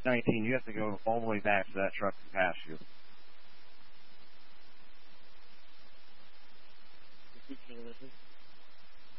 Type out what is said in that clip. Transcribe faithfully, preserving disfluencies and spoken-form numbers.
nineteen, you have to go all the way back to that truck to pass you.